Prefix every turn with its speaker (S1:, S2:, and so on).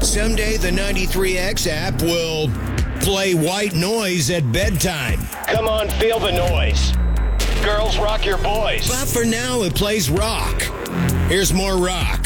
S1: Someday the 93X app will play white noise at bedtime.
S2: Come on, feel the noise. Girls, rock your boys.
S1: But for now, it plays rock. Here's more rock